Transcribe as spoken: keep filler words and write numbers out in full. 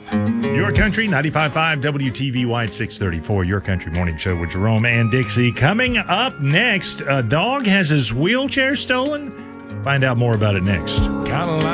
Your Country, ninety-five point five W T V Y at six thirty-four. Your Country Morning Show with Jerome and Dixie. Coming up next, a dog has his wheelchair stolen. Find out more about it next. Kinda like